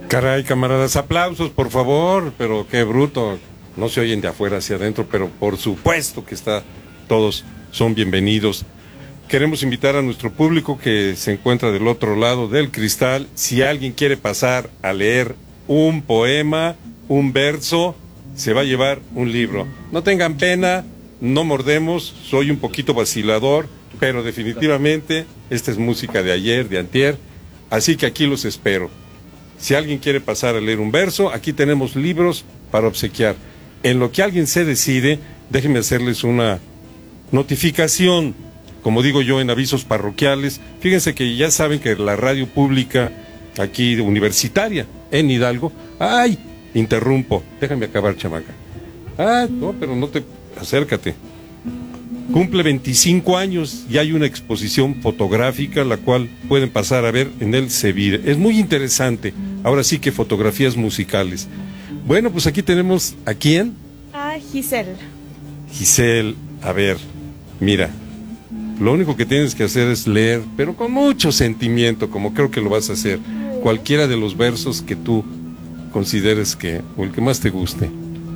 Caray, camaradas, aplausos, por favor, pero qué bruto. No se oyen de afuera hacia adentro, pero por supuesto que todos son bienvenidos. Queremos invitar a nuestro público que se encuentra del otro lado del cristal. Si alguien quiere pasar a leer un poema, un verso, se va a llevar un libro. No tengan pena, no mordemos, soy un poquito vacilador, pero definitivamente esta es música de ayer, de antier, así que aquí los espero. Si alguien quiere pasar a leer un verso, aquí tenemos libros para obsequiar. En lo que alguien se decide, déjenme hacerles una notificación, como digo yo en avisos parroquiales. Fíjense que ya saben que la radio pública, aquí universitaria, en Hidalgo, ¡ay! Interrumpo, déjame acabar, chamaca. Ah, no, pero no te... acércate. Cumple 25 años y hay una exposición fotográfica la cual pueden pasar a ver en el Cevir. Es muy interesante. Ahora sí que fotografías musicales. Bueno, pues aquí tenemos ¿a quién? A Giselle. Giselle, a ver, mira, lo único que tienes que hacer es leer, pero con mucho sentimiento, como creo que lo vas a hacer. Cualquiera de los versos que tú consideres o el que más te guste.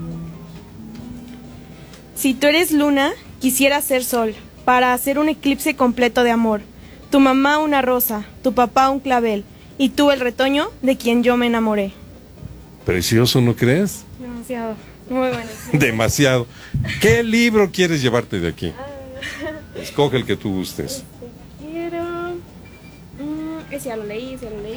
Si tú eres luna, quisiera ser sol, para hacer un eclipse completo de amor. Tu mamá una rosa, tu papá un clavel, y tú el retoño de quien yo me enamoré. Precioso, ¿no crees? Demasiado, muy bueno. Demasiado. ¿Qué libro quieres llevarte de aquí? Escoge el que tú gustes. Quiero... ese ya lo leí.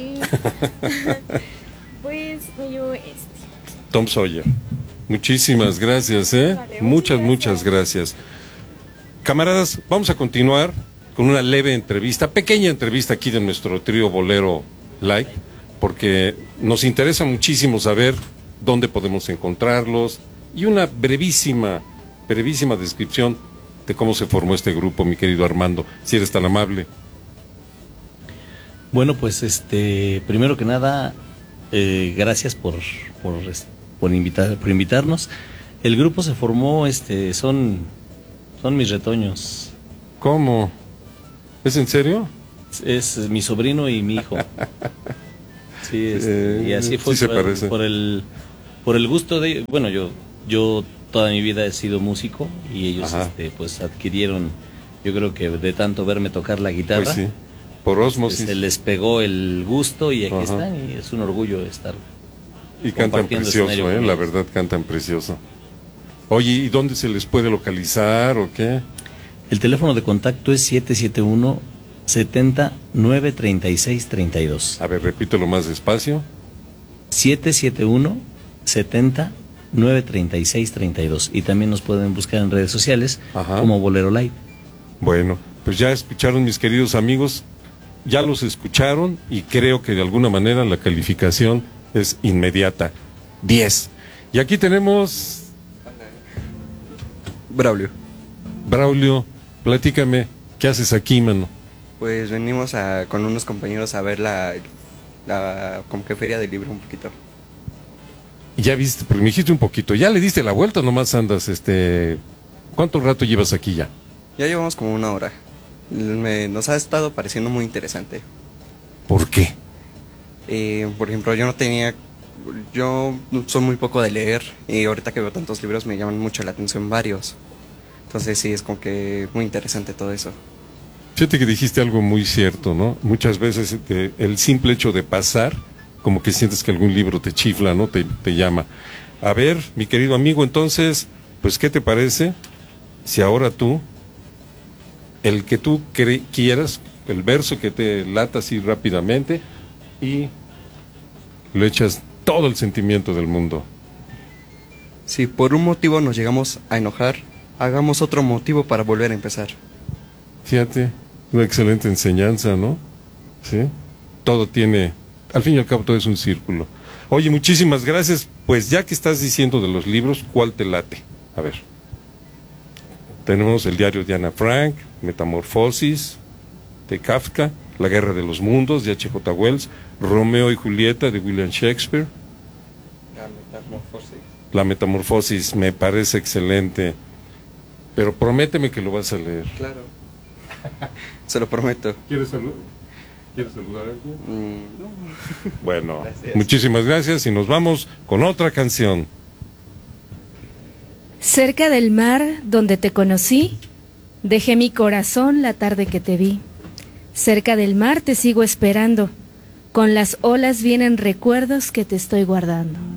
Pues me llevo Tom Sawyer. Muchísimas gracias, ¿eh? Vale, muchas gracias. Camaradas, vamos a continuar con una leve entrevista, pequeña entrevista aquí de nuestro trío Bolero Live, porque nos interesa muchísimo saber dónde podemos encontrarlos y una brevísima descripción de cómo se formó este grupo, mi querido Armando, si eres tan amable. Bueno, pues primero que nada, gracias por invitarnos. El grupo se formó, son mis retoños. ¿Cómo? ¿Es en serio? Es mi sobrino y mi hijo. Sí, y así fue, sí por el gusto de... Bueno, yo toda mi vida he sido músico y ellos pues adquirieron, yo creo que de tanto verme tocar la guitarra, pues sí, por ósmosis. Se les pegó el gusto y aquí están, y es un orgullo estar. Y cantan precioso, la verdad cantan precioso. Oye, ¿y dónde se les puede localizar o qué? El teléfono de contacto es 771-70-936-32. A ver, repítelo más despacio. 771-70-936-32. Y también nos pueden buscar en redes sociales como Bolero Live. Bueno, pues ya escucharon, mis queridos amigos, ya los escucharon y creo que de alguna manera la calificación es inmediata. 10. Y aquí tenemos... Braulio, platícame, ¿qué haces aquí, mano? Pues venimos con unos compañeros a ver la como que feria del libro un poquito. Ya viste, pero me dijiste un poquito, ¿ya le diste la vuelta o nomás andas, ¿cuánto rato llevas aquí ya? Ya llevamos como 1 hora. Nos ha estado pareciendo muy interesante. ¿Por qué? Por ejemplo, yo soy muy poco de leer y ahorita que veo tantos libros me llaman mucho la atención varios. Entonces sí, es como que muy interesante todo eso. Fíjate que dijiste algo muy cierto, ¿no? Muchas veces el simple hecho de pasar, como que sientes que algún libro te chifla, ¿no? Te llama. A ver, mi querido amigo, entonces, pues, ¿qué te parece si ahora tú, el que tú quieras, el verso que te lata así rápidamente y le echas todo el sentimiento del mundo? Si por un motivo nos llegamos a enojar, hagamos otro motivo para volver a empezar. Fíjate, una excelente enseñanza, ¿no? Sí. Todo tiene, al fin y al cabo todo es un círculo. Oye, muchísimas gracias. Pues ya que estás diciendo de los libros, ¿cuál te late? A ver. Tenemos el diario de Ana Frank, Metamorfosis, de Kafka, La Guerra de los Mundos, de H.G. Wells, Romeo y Julieta, de William Shakespeare. La Metamorfosis me parece excelente, pero prométeme que lo vas a leer. Claro. Se lo prometo. ¿Quieres salud? ¿Quieres saludar a alguien? No. Bueno, Gracias. muchísimas gracias y nos vamos con otra canción. Cerca del mar donde te conocí, dejé mi corazón la tarde que te vi. Cerca del mar te sigo esperando, con las olas vienen recuerdos que te estoy guardando.